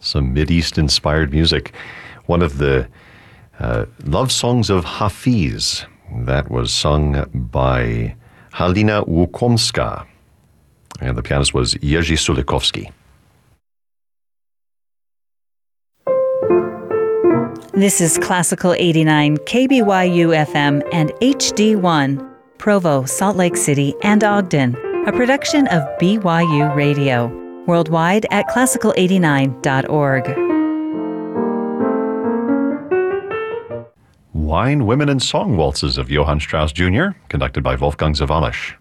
some Mideast-inspired music. One of the love songs of Hafiz that was sung by Halina Łukomska, and the pianist was Jerzy Sulikowski. This is Classical 89, KBYU FM and HD1, Provo, Salt Lake City, and Ogden, a production of BYU Radio, worldwide at classical89.org. Wine, Women, and Song Waltzes of Johann Strauss Jr., conducted by Wolfgang Sawallisch.